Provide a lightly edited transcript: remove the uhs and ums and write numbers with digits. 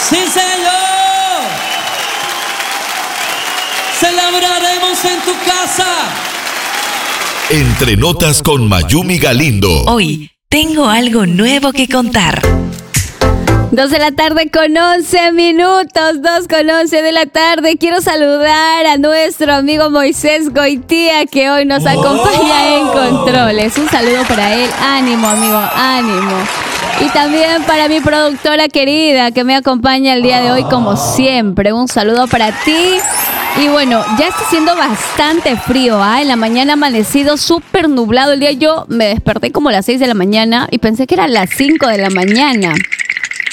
Sí, señor. Celebraremos en tu casa. Entre Notas con Mayumi Galindo. Hoy tengo algo nuevo que contar. 2 de la tarde con 11 minutos, 2 con 11 de la tarde. Quiero saludar a nuestro amigo Moisés Goitía, que hoy nos acompaña en controles. Un saludo para él. Ánimo, amigo, ánimo. Y también para mi productora querida, que me acompaña el día de hoy como siempre. Un saludo para ti. Y bueno, ya está haciendo bastante frío, ¿ah? En la mañana ha amanecido súper nublado el día. Yo me desperté como a las 6 de la mañana y pensé que eran las 5 de la mañana.